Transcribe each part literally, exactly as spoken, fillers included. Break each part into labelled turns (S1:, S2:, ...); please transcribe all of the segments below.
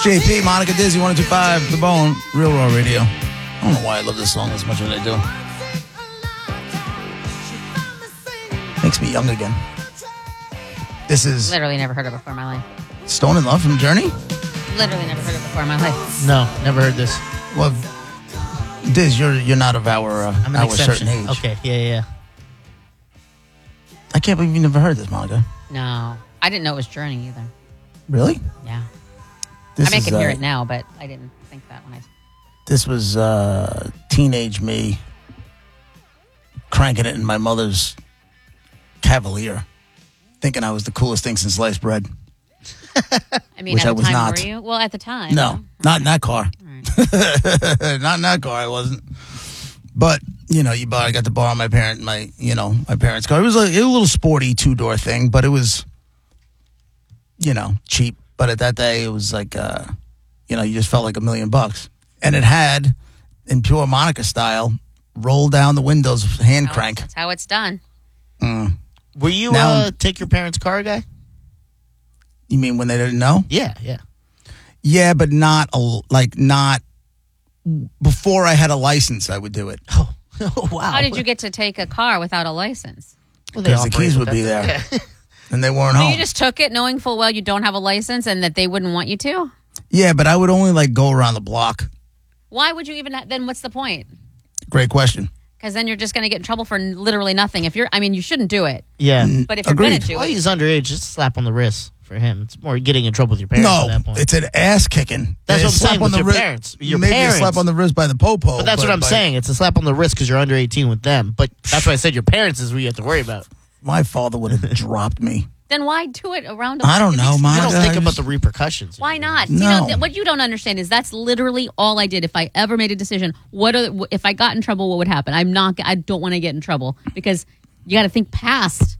S1: J P, Monica Dizzy, one oh two point five, The Bone, Real Raw Radio. I don't know why I love this song as much as I do. Makes me young again. This is
S2: Literally never heard it before in my life.
S1: Stone in Love from Journey?
S2: Literally never heard it before in my life.
S3: No, never heard this.
S1: Well, Diz, you're you're not of our, uh,
S3: I'm an
S1: our
S3: exception.
S1: certain age.
S3: Okay, yeah, yeah.
S1: I can't believe you never heard this, Monica.
S2: No. I didn't know it was Journey either.
S1: Really?
S2: Yeah.
S1: This
S2: I mean, I
S1: is,
S2: can hear
S1: uh,
S2: it now, but I didn't think that when I...
S1: This was uh, teenage me cranking it in my mother's Cavalier, thinking I was the coolest thing since sliced bread.
S2: I mean,
S1: Which
S2: at
S1: I
S2: the
S1: was
S2: time,
S1: not.
S2: were you? Well, at the time.
S1: No, not in that car.
S2: Right.
S1: Not in that car, I wasn't. But, you know, you I got to borrow my parent, my, you know, my parents' car. It was, like, it was a little sporty two-door thing, but it was, you know, cheap. But at that day, it was like, uh, you know, you just felt like a million bucks. And it had, in pure Monica style, roll down the windows, hand
S2: How-
S1: crank.
S2: That's how it's done.
S1: Mm.
S3: Were you
S1: Now-
S3: uh, take your parents' car guy?
S1: You mean when they didn't know?
S3: Yeah, yeah.
S1: Yeah, but not, a, like, not, before I had a license, I would do it.
S3: Oh, wow.
S2: How did you get to take a car without a license?
S3: Well, they
S1: Because the
S3: operate
S1: keys
S3: with
S1: would be
S3: that.
S1: there. And they weren't
S2: So
S1: home.
S2: you just took it knowing full well you don't have a license and that they wouldn't want you to?
S1: Yeah, but I would only, like, go around the block.
S2: Why would you even, ha- then what's the point?
S1: Great question.
S2: Because then you're just going to get in trouble for n- literally nothing. If you're, I mean, you shouldn't do it.
S3: Yeah.
S2: But if you're going
S1: Agreed.
S2: to do
S3: Well,
S2: it,
S3: he's underage. Just a slap on the wrist for him. It's more getting in trouble with your parents at
S1: No,
S3: that point.
S1: it's an ass kicking.
S3: That's
S1: A
S3: what I'm
S1: slap
S3: saying
S1: on
S3: with
S1: the
S3: your
S1: wrist-
S3: parents. Your
S1: maybe
S3: parents.
S1: a slap on the wrist by the popo.
S3: But that's what I'm
S1: by-
S3: saying. It's a slap on the wrist because you're under eighteen with them. But that's why I said your parents is what you have to worry about.
S1: My father would have dropped me.
S2: then why do it around a
S1: I don't know,
S3: You
S1: Monica.
S3: don't think
S1: I
S3: about
S1: just-
S3: the repercussions.
S2: Why not?
S1: No.
S2: You know, th- what you don't understand is that's literally all I did. If I ever made a decision, what are, the- if I got in trouble, what would happen? I'm not. I don't want to get in trouble because you got to think past.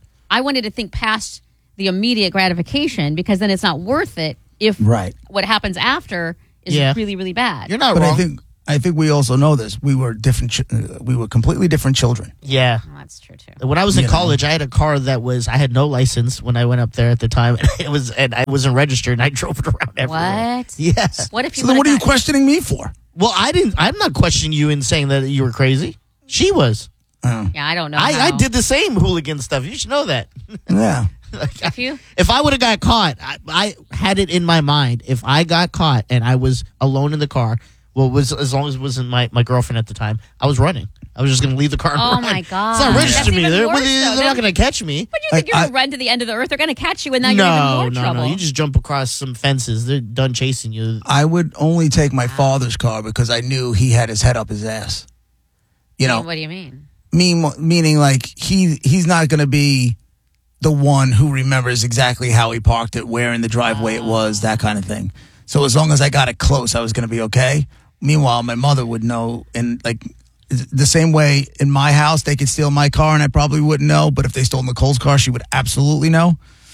S2: I wanted to think past the immediate gratification because then it's not worth it if
S1: Right.
S2: what happens after is
S3: Yeah.
S2: really, really bad.
S3: You're not
S1: But
S3: wrong.
S1: I think I think we also know this. We were different. Ch- uh, we were completely different children.
S3: yeah.
S2: Well, that's true too.
S3: When I was in
S1: You know.
S3: college, I had a car that was I had no license when I went up there at the time. It was and I wasn't registered, and I drove it around everywhere.
S2: What?
S3: Yes.
S2: What if you?
S1: So then, what are you
S2: would've got-
S1: questioning me for?
S3: Well, I didn't. I'm not questioning you in saying that you were crazy. She was.
S2: Yeah, I don't know.
S3: I, I
S2: how.
S3: did the same hooligan stuff. You should know that.
S1: Yeah.
S2: If you,
S3: If I would have got caught, I, I had it in my mind. If I got caught and I was alone in the car, well, it was as long as it wasn't my, my girlfriend at the time, I was running. I was just going to leave the car and
S2: Oh,
S3: run.
S2: my God.
S3: It's not registered
S2: That's
S3: to me.
S2: even
S3: They're,
S2: worse,
S3: they're
S2: though.
S3: not going to catch me.
S2: what do you think?
S1: I-
S2: You're
S1: I-
S2: gonna run to the end of the earth. They're going to catch you, and now
S3: no,
S2: you're even more
S3: no,
S2: trouble.
S3: no. You just jump across some fences. They're done chasing you.
S1: I would only take my father's car because I knew he had his head up his ass. You know,
S2: What do you mean?
S1: mean, meaning like he he's not going to be the one who remembers exactly how he parked it, where in the driveway it was, that kind of thing. So as long as I got it close, I was going to be okay. Meanwhile, my mother would know, and like the same way in my house, they could steal my car and I probably wouldn't know. But if they stole Nicole's car, she would absolutely know.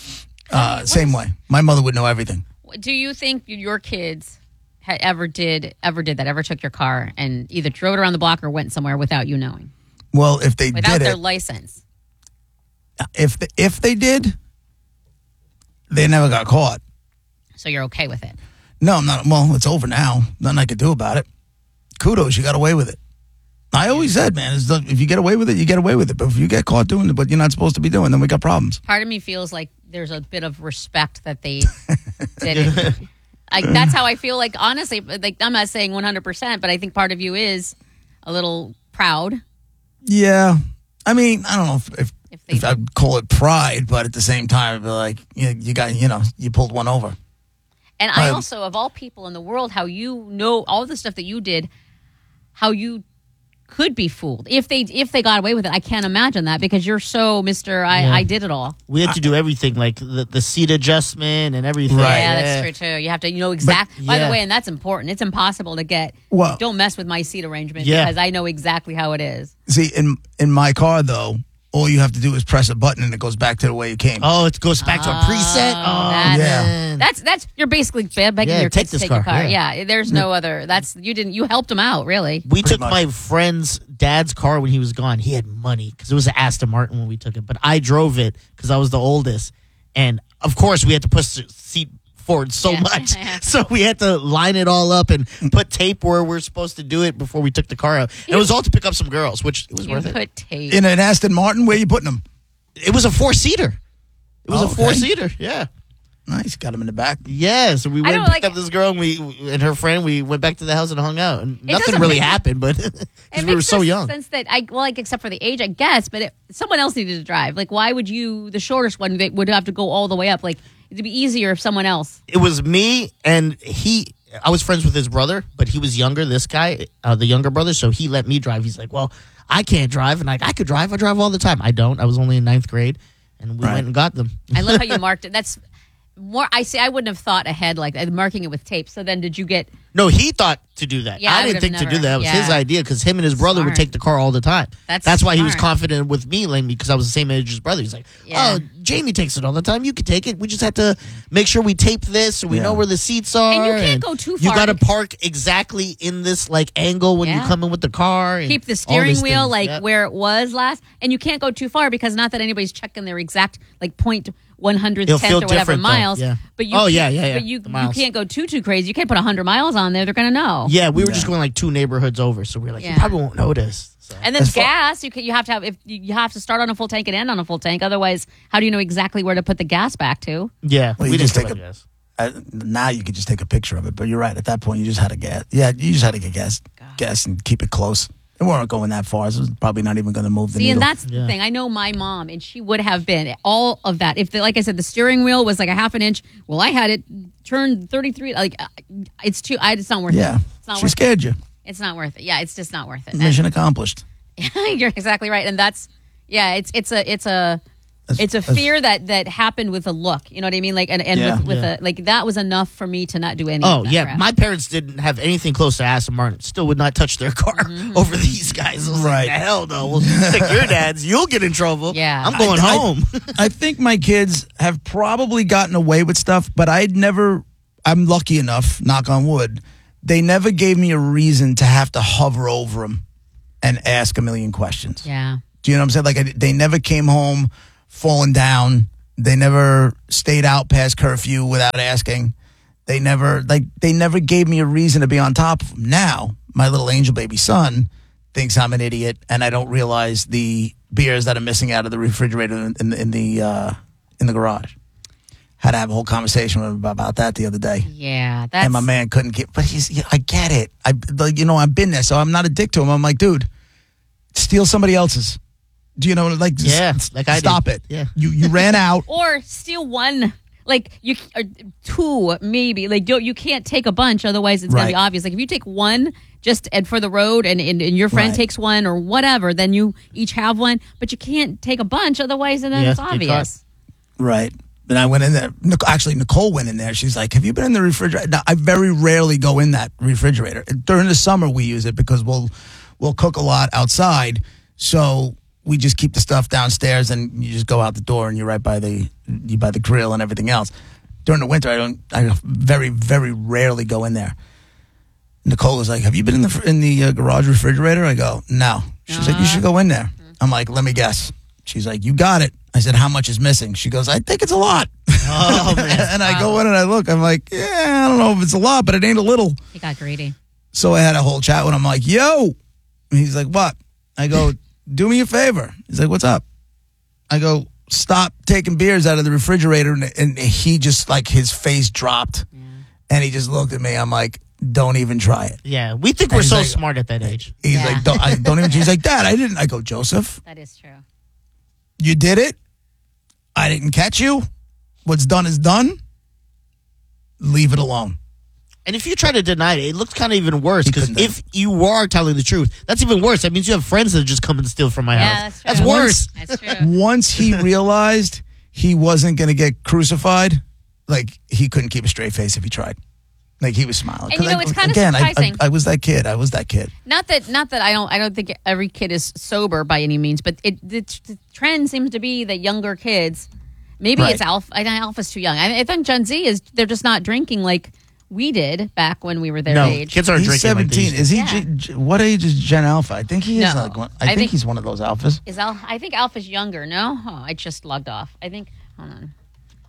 S1: Uh,
S2: What
S1: same
S2: is-
S1: way, my mother would know everything.
S2: Do you think your kids ha- ever did ever did that? Ever took your car and either drove it around the block or went somewhere without you knowing,
S1: Well, if they
S2: without
S1: did
S2: their
S1: it,
S2: license?
S1: if the, if they did, they never got caught.
S2: So you're okay with it?
S1: No, I'm not. Well, it's over now. Nothing I could do about it. Kudos, you got away with it. I always said, man, it's the, if you get away with it, you get away with it. But if you get caught doing what you're not supposed to be doing, then we got problems.
S2: Part of me feels like there's a bit of respect that they did it. I, that's how I feel. Like honestly, like I'm not saying one hundred percent, but I think part of you is a little proud.
S1: Yeah. I mean, I don't know if, if,
S2: If they
S1: if I'd call it pride, but at the same time, I'd be like, you, you got, you know, you pulled one over.
S2: And I
S1: Um,
S2: also, of all people in the world, how you know all the stuff that you did, how you could be fooled if they if they got away with it. I can't imagine that because you're so Mister I,
S3: Yeah.
S2: I did it all.
S3: We had to do everything, like the, the seat adjustment and everything.
S1: Right.
S2: Yeah, that's true too. You have to, you know, exact. By
S3: yeah.
S2: the way, and that's important. It's impossible to get.
S1: Well-
S2: don't mess with my seat arrangement
S3: Yeah.
S2: because I know exactly how it is.
S1: See, in in my car, though, all you have to do is press a button and it goes back to the way it came.
S3: Oh, it goes back to a preset. Oh,
S2: that-
S1: yeah.
S3: man.
S2: That's that's you're basically begging
S3: Yeah,
S2: your
S3: take
S2: kids
S3: this
S2: to take your
S3: car,
S2: car.
S3: yeah.
S2: Yeah. there's no other. That's you didn't. You helped them out, really.
S3: We took
S1: much.
S3: my friend's dad's car when he was gone. He had money because it was an Aston Martin when we took it, but I drove it because I was the oldest, and of course we had to push the seat forward so
S2: Yeah.
S3: much. So we had to line it all up and put tape where we're supposed to do it before we took the car out. And it was all to pick up some girls, which it was
S2: You
S3: worth it.
S2: put tape.
S1: In an Aston Martin, where you putting them?
S3: It was a four-seater. It was
S1: Oh,
S3: a
S1: okay.
S3: four-seater, yeah.
S1: Nice, got them in the back.
S3: Yeah, so we went
S2: don't
S3: and picked
S2: like-
S3: up this girl and we and her friend. We went back to the house and hung out, and nothing
S2: doesn't
S3: really
S2: make-
S3: happened. But
S2: It
S3: because we were
S2: makes
S3: so
S2: no
S3: young,
S2: sense that I well, like except for the age, I guess. But it, someone else needed to drive. Like, why would you, the shortest one, they would have to go all the way up? Like, it'd be easier if someone else.
S3: it was me and he. I was friends with his brother, but he was younger. This guy, uh, the younger brother, so he let me drive. He's like, "Well, I can't drive," and like, I could drive. I drive all the time. I don't. I was only in ninth grade, and we
S1: Right.
S3: went and got them.
S2: I love how you marked it. That's more. I see. I wouldn't have thought ahead like that, marking it with tape. So then, did you get?
S3: No, he thought to do that.
S2: Yeah, I
S3: I didn't
S2: would've
S3: think to
S2: never-
S3: do that. It was his
S2: yeah.
S3: idea because him and his brother would
S2: Smart.
S3: take the car all the time.
S2: That's
S3: why he was
S2: smart.
S3: confident with me, like, because I was the same age as his brother. He's like,
S2: Yeah.
S3: "Oh, Jamie takes it all the time. You could take it. We just had to make sure we tape this so we
S1: Yeah.
S3: know where the seats are.
S2: And you can't go too
S3: You
S2: far
S3: got to
S2: because-
S3: park exactly in this like angle when you
S2: Yeah.
S3: come in with the car. And
S2: Keep the
S3: all
S2: steering
S3: these
S2: wheel
S3: things.
S2: like
S3: Yep.
S2: where it was last, and you can't go too far because not that anybody's checking their exact like point one hundred
S3: It'll
S2: tenth
S3: feel
S2: or whatever
S3: different, though.
S2: miles.
S3: Yeah.
S2: But you
S3: Oh,
S2: can't-
S3: yeah, yeah, yeah.
S2: But you
S3: The
S2: you
S3: miles.
S2: can't go too too crazy. You can't put a hundred miles on there; they're gonna know.
S3: Yeah, we were just
S1: Yeah.
S3: going like two neighborhoods over, so we were like,
S2: Yeah.
S3: you probably won't notice. So.
S2: And then
S1: As far-
S2: gas, you can, you have to have if you you have to start on a full tank and end on a full tank. Otherwise, how do you know exactly where to put the gas back to?
S3: Yeah,
S1: Well,
S3: we
S1: you
S3: didn't
S1: just take
S3: take
S1: a-
S3: gas.
S1: Uh, now you could just take a picture of it, but you're right. At that point, you just had to get. Yeah, you just had to get gas, gas, and keep it close. It weren't going that far, so it was probably not even going to move the
S2: See,
S1: needle.
S2: and that's
S3: Yeah.
S2: the thing. I know my mom, and she would have been all of that. If, the, like I said, the steering wheel was like a half an inch. Well, I had it turned thirty-three. Like uh, it's too. I, it's not worth
S1: yeah,
S2: it. It's not
S1: she
S2: worth
S1: scared you.
S2: it. It's not worth it. Yeah, it's just not worth it.
S1: Mission accomplished.
S2: And- you're exactly right, and that's yeah. It's it's a it's a.
S1: That's-
S2: It's a
S1: that's-
S2: fear that that happened with a look. You know what I mean? Like and, and
S1: Yeah.
S2: with, with
S3: Yeah.
S2: a like that was enough for me to not do any.
S3: Oh
S2: of that
S3: yeah,
S2: crap.
S3: my parents didn't have anything close to Aston Martin. Still would not touch their car
S2: Mm-hmm.
S3: over these guys. I was
S1: Right.
S3: like, hell no. Well, take your dad's. You'll get in trouble.
S2: Yeah.
S3: I'm going
S1: I- I-
S3: home.
S1: I think my kids have probably gotten away with stuff, but I'd never, I'm lucky enough, knock on wood, they never gave me a reason to have to hover over them and ask a million questions.
S2: Yeah.
S1: Do you know what I'm saying? Like, I, they never came home falling down. They never stayed out past curfew without asking. They never, like, they never gave me a reason to be on top of them. Now, my little angel baby son thinks I'm an idiot, and I don't realize the beers that are missing out of the refrigerator in, in, in the uh, in the garage. Had to have a whole conversation with him about that the other day.
S2: Yeah. That's
S1: And my man couldn't get, but he's, yeah, I get it. I, like, you know, I've been there, so I'm not a dick to him. I'm like, dude, steal somebody else's. Do you know, like, just
S3: Yeah, like I
S1: stop
S3: did.
S1: it.
S3: Yeah.
S1: You you ran out.
S2: or steal one. Like you, or two maybe. Like you, you can't take a bunch, otherwise it's gonna be
S1: Right.
S2: obvious. Like if you take one just and for the road, and, and, and your friend
S1: Right.
S2: takes one or whatever, then you each have one. But you can't take a bunch, otherwise then
S3: Yeah,
S2: it's
S3: get
S2: obvious.
S1: Right. Then I went in there. Nic- Actually, Nicole went in there. She's like, have you been in the refrigerator? Now, I very rarely go in that refrigerator. During the summer, we use it because we'll we'll cook a lot outside. So we just keep the stuff downstairs, and you just go out the door, and you're right by the you by the grill and everything else. During the winter, I don't. I very very rarely go in there. Nicole was like, "Have you been in the fr- in the uh, garage refrigerator?" I go, "No." She's like, "You should go in there." I'm like, "Let me guess." She's like, "You got it." I said, "How much is missing?" She goes, "I think it's a lot."
S3: Oh, man.
S1: and I go in and I look. I'm like, "Yeah, I don't know if it's a lot, but it ain't a little."
S2: He got greedy.
S1: So I had a whole chat with him. I'm like, "Yo," and he's like, "What?" I go, "Do me a favor." He's like, "What's up?" I go, "Stop taking beers out of the refrigerator," and, and he just like his face dropped, and he just looked at me. I'm like, "Don't even try it."
S3: Yeah, we think
S1: And
S3: we're
S1: he's
S3: so
S1: like-
S3: smart at that age.
S1: He's
S2: Yeah.
S1: like, don't, I, "Don't even." He's like, "Dad, I didn't." I go, "Joseph,
S2: That is true.
S1: you did it. I didn't catch you. What's done is done. Leave it alone."
S3: And if you try to deny it, it looks kind of even worse
S1: He
S3: because
S1: couldn't
S3: if you are telling the truth, that's even worse. That means you have friends that just come and steal from my
S2: Yeah,
S3: house.
S2: that's true.
S3: worse.
S2: That's true.
S1: Once he realized he wasn't going to get crucified, like he couldn't keep a straight face if he tried. Like he was smiling.
S2: And you
S1: 'Cause
S2: know,
S1: I-
S2: it's kinda
S1: again, I- I,
S2: surprising.
S1: I, was that kid. I was that kid.
S2: Not that, not that I don't. I don't think every kid is sober by any means, but it the, the trend seems to be that younger kids. Maybe
S1: Right.
S2: it's alpha. I think alpha's too young. I, I think Gen Z is. They're just not drinking like we did back when we were their
S3: No,
S2: age.
S3: kids aren't
S1: He's
S3: drinking. like they
S1: seventeen.
S3: used to.
S1: Is he?
S2: Yeah.
S1: G- G- what age is Gen Alpha? I think he is.
S2: No.
S1: Like one, I,
S2: I
S1: think,
S2: think-
S1: he's one of those alphas.
S2: Is Al? I think Alpha's younger. No, oh, I just logged off. I think. Hold on. I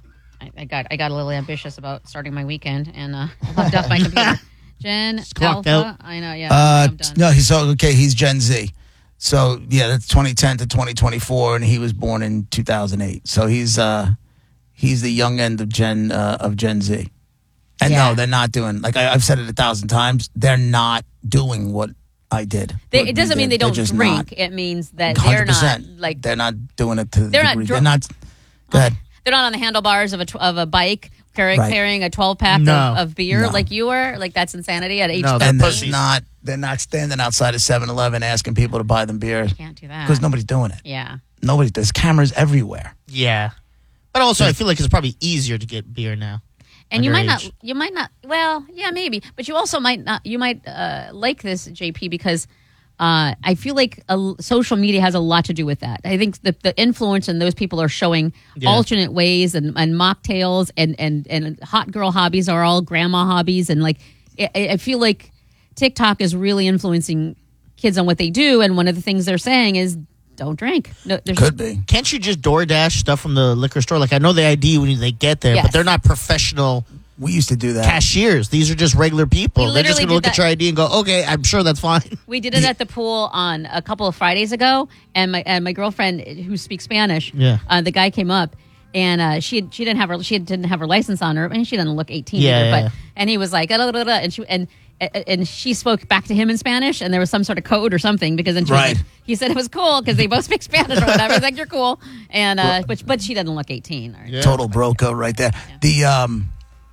S2: I, I got I got a little ambitious about starting my weekend and uh, locked up my computer. Gen
S3: clocked
S2: Alpha.
S3: out.
S2: I know. Yeah.
S1: Uh,
S2: I'm done.
S1: no, he's so okay. He's Gen Z. So yeah, that's twenty ten to twenty twenty-four, and he was born in two thousand eight. So he's uh, he's the young end of Gen uh, of Gen Z. And
S2: Yeah.
S1: no, they're not doing like I, I've said it a thousand times. They're not doing what I did.
S2: They,
S1: what
S2: it
S1: we
S2: doesn't mean
S1: did.
S2: they don't
S1: They're just
S2: drink.
S1: not.
S2: It means that
S1: one hundred
S2: they're
S1: percent.
S2: not like
S1: they're not doing it to the
S2: They're not
S1: degree.
S2: dr-
S1: they're not. Go ahead.
S2: they're not on the handlebars of a tw- of a bike carrying
S1: Right.
S2: carrying a twelve pack
S3: No.
S2: of, of beer
S1: No.
S2: like you were. Like that's insanity at age.
S3: No,
S2: thirteen.
S3: they're
S1: And they're
S3: pussies.
S1: not. They're not standing outside of seven eleven asking people to buy them beer
S2: Can't do that.
S1: because nobody's doing it.
S2: Yeah.
S1: Nobody. There's cameras everywhere.
S3: Yeah. But also, I feel like it's probably easier to get beer now.
S2: And you might not,
S3: Underage.
S2: you might not, well, yeah, maybe, but you also might not, you might uh, like this, J P, because uh, I feel like a, social media has a lot to do with that. I think the, the influence and those people are showing
S3: Yeah.
S2: alternate ways and, and mocktails and, and, and hot girl hobbies are all grandma hobbies. And like, I, I feel like TikTok is really influencing kids on what they do. And one of the things they're saying is don't drink. No, there's
S1: Could be.
S3: Can't you just DoorDash stuff from the liquor store? Like, I know they I D when they get there,
S2: Yes.
S3: but they're not professional
S1: We used to do that.
S3: cashiers. These are just regular people.
S2: We
S3: They're just
S2: literally
S3: going to look
S2: did
S3: at your I D and go, okay, I'm sure that's fine.
S2: We did it at the pool on a couple of Fridays ago, and my and my girlfriend who speaks Spanish,
S3: Yeah.
S2: uh, the guy came up, and uh, she had, she didn't have her she didn't have her license on her, and she didn't look eighteen
S3: Yeah,
S2: either.
S3: yeah.
S2: But and he was like, "Da, da, da, da," and she and and she spoke back to him in Spanish, and there was some sort of code or something because then she was
S1: Right.
S2: like, he said it was cool because they both speak Spanish or whatever. It's like you're cool, and uh, but but she doesn't look eighteen. Or,
S3: Yeah.
S1: Total bro code right there. The um,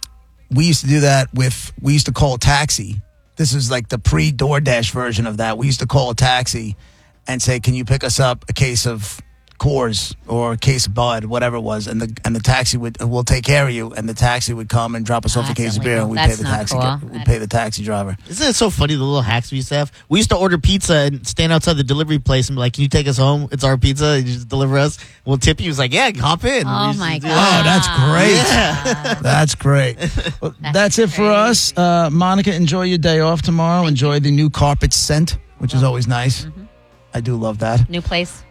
S1: we used to do that with. We used to call a taxi. This is like the pre DoorDash version of that. We used to call a taxi and say, "Can you pick us up a case of Coors or a case of Bud, whatever it was?" And the and the taxi would, "We'll take care of you." And the taxi would come and drop us off a
S2: That's
S1: case of beer,
S2: illegal.
S1: and we'd pay
S2: That's
S1: the
S2: not
S1: taxi.
S2: cool.
S1: We'd pay the taxi driver.
S3: Isn't it so funny, the little hacks we used to have? We used to order pizza and stand outside the delivery place and be like, can you take us home? It's our pizza. And you just deliver us. We'll tip you. He was like, yeah, hop in.
S2: Oh
S3: We used to
S2: my
S3: do
S2: God.
S3: that.
S1: Oh, that's great.
S3: Yeah.
S1: That's great. Well, that's, it for us.
S2: crazy.
S1: Uh, Monica, enjoy your day off tomorrow. enjoy the new carpet scent, which is always nice.
S2: Mm-hmm.
S1: I do love that.
S2: new place.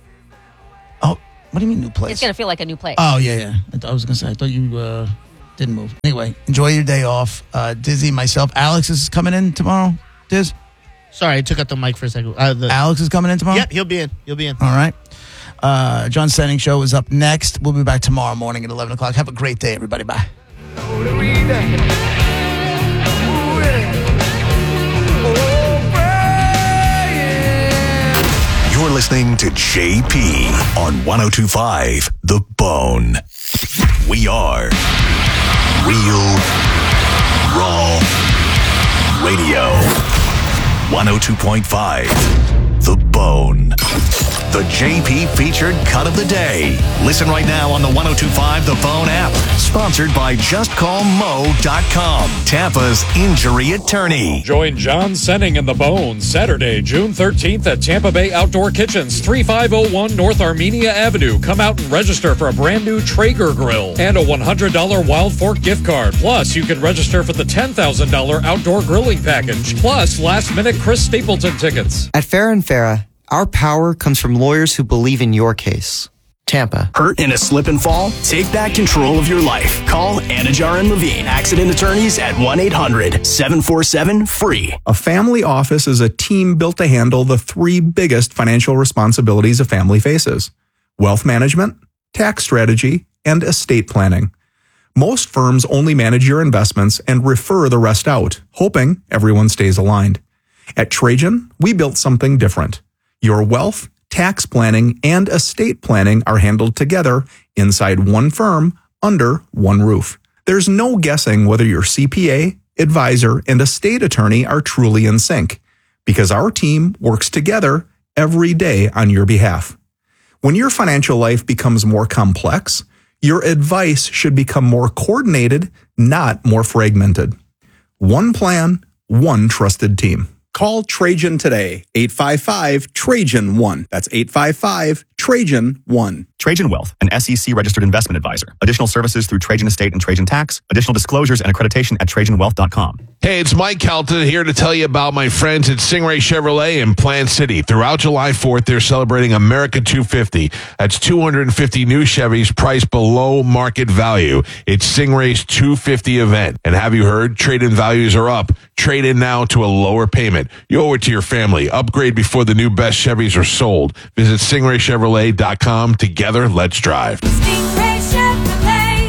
S1: Oh, what do you mean new place?
S2: It's gonna feel like a new place.
S1: Oh, yeah, yeah. I, th- I was going to say, I thought you uh, didn't move. Anyway, enjoy your day off. Uh, Dizzy, myself. Alex is coming in tomorrow. Diz?
S3: Sorry, I took out the mic for a second. Uh, the,
S1: Alex is coming in tomorrow?
S3: yep, he'll be in. He'll be in.
S1: All right. Uh, John Senning Show is up next. We'll be back tomorrow morning at eleven o'clock. Have a great day, everybody. Bye.
S4: You're listening to J P on ten twenty-five The Bone. We are Real Raw Radio. one oh two point five The Bone. The J P featured cut of the day. Listen right now on the ten twenty-five The Bone app. Sponsored by just call mo dot com, Tampa's injury attorney.
S5: Join John Senning and the Bone Saturday, June thirteenth at Tampa Bay Outdoor Kitchens, thirty-five oh one North Armenia Avenue. Come out and register for a brand new Traeger grill and a one hundred dollars Wild Fork gift card. Plus, you can register for the ten thousand dollars outdoor grilling package. Plus, last minute Chris Stapleton tickets.
S6: At Farrah and Farrah, our power comes from lawyers who believe in your case. Tampa.
S7: Hurt in a slip and fall? Take back control of your life. Call Anajar and Levine, accident attorneys at one eight hundred seven four seven free.
S8: A family office is a team built to handle the three biggest financial responsibilities a family faces: wealth management, tax strategy, and estate planning. Most firms only manage your investments and refer the rest out, hoping everyone stays aligned. At Trajan, we built something different. Your wealth, tax planning, and estate planning are handled together inside one firm under one roof. There's no guessing whether your C P A, advisor, and estate attorney are truly in sync, because our team works together every day on your behalf. When your financial life becomes more complex, your advice should become more coordinated, not more fragmented. One plan, one trusted team. Call Trajan today, eight five five, Trajan one. That's eight five five, Trajan one.
S9: Trajan Wealth, an S E C-registered investment advisor. Additional services through Trajan Estate and Trajan Tax. Additional disclosures and accreditation at trajan wealth dot com.
S10: Hey, it's Mike Kelton here to tell you about my friends at Stingray Chevrolet in Plant City. Throughout July fourth, they're celebrating America two fifty. That's two hundred fifty new Chevys priced below market value. It's Stingray's two fifty event. And have you heard? Trade-in values are up. Trade in now to a lower payment. You owe it to your family. Upgrade before the new best Chevys are sold. Visit stingray chevrolet dot com. Together, let's drive.
S11: Stingray Chevrolet.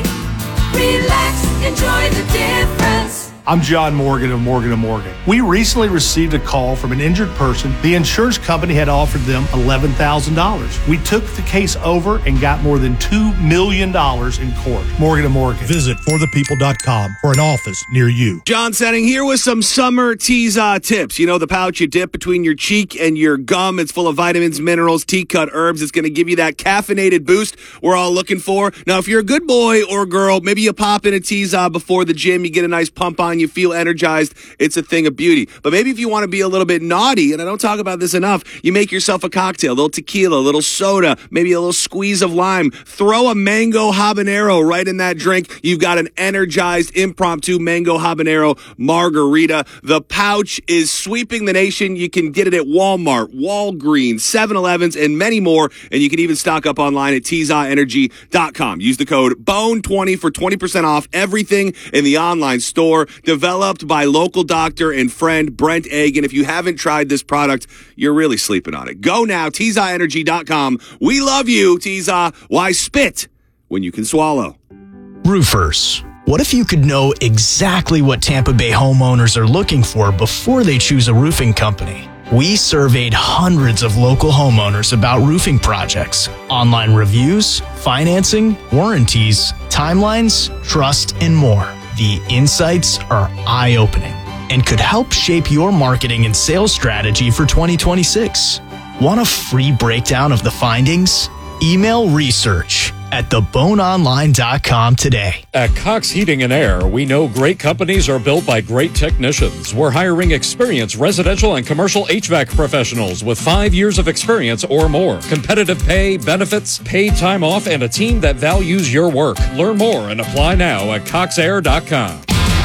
S11: Relax, enjoy the difference.
S12: I'm John Morgan of Morgan and Morgan. We recently received a call from an injured person. The insurance company had offered them eleven thousand dollars. We took the case over and got more than two million dollars in court. Morgan and Morgan.
S13: Visit for the people dot com for an office near you.
S14: John Setting here with some summer T-Za tips. You know the pouch you dip between your cheek and your gum. It's full of vitamins, minerals, tea-cut herbs. It's going to give you that caffeinated boost we're all looking for. Now, if you're a good boy or girl, maybe you pop in a T-Za before the gym. You get a nice pump on. You feel energized. It's a thing of beauty. But maybe if you want to be a little bit naughty, and I don't talk about this enough, you make yourself a cocktail, a little tequila, a little soda, maybe a little squeeze of lime. Throw a mango habanero right in that drink. You've got an energized impromptu mango habanero margarita. The pouch is sweeping the nation. You can get it at Walmart, Walgreens, seven elevens, and many more. And you can even stock up online at T Z A energy dot com. Use the code B O N E twenty for twenty percent off everything in the online store. Developed by local doctor and friend Brent Egg. And if you haven't tried this product, you're really sleeping on it. Go now, T Z A energy dot com. We love you, T Z A. Why spit when you can swallow?
S15: Roofers. What if you could know exactly what Tampa Bay homeowners are looking for before they choose a roofing company? We surveyed hundreds of local homeowners about roofing projects, online reviews, financing, warranties, timelines, trust, and more. The insights are eye-opening and could help shape your marketing and sales strategy for twenty twenty-six. Want a free breakdown of the findings? Email research at the bone online dot com today.
S5: At Cox Heating and Air, we know great companies are built by great technicians. We're hiring experienced residential and commercial H V A C professionals with five years of experience or more. Competitive pay, benefits, paid time off, and a team that values your work. Learn more and apply now at cox air dot com.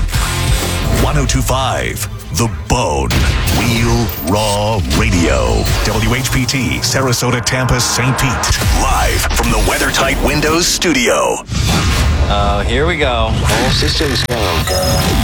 S4: one oh two point five The Bone. Real Raw Radio. W H P T, Sarasota, Tampa, Saint Pete. Live from the WeatherTight Windows studio.
S16: Oh, here we go. All systems go.